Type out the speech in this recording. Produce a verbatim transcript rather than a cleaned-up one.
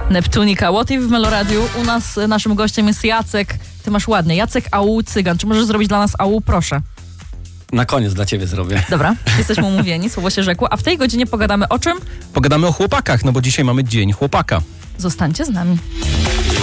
Neptunika. What If w Meloradiu. U nas naszym gościem jest Jacek. Ty masz ładnie. Jacek Au Cygan. Czy możesz zrobić dla nas Au? Proszę. Na koniec dla ciebie zrobię. Dobra, jesteśmy umówieni, słowo się rzekło. A w tej godzinie pogadamy o czym? Pogadamy o chłopakach, no bo dzisiaj mamy Dzień Chłopaka. Zostańcie z nami.